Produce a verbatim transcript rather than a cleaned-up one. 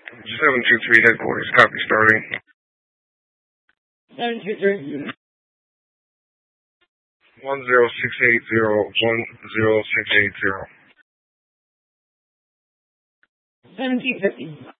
seven two three headquarters, copy starting. seven two three. one zero six eight zero, one zero six eight zero. seventeen fifty.